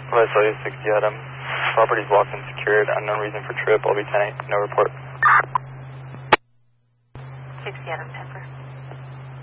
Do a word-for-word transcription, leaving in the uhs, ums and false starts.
I saw you sixty Adam. Property's locked and secured. Unknown reason for trip. I'll be ten eight. No report. sixty Adam, ten four.